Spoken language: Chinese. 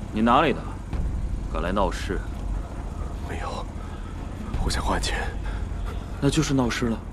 你哪里的？敢来闹事？ 没有，我想换钱。 那就是闹事了。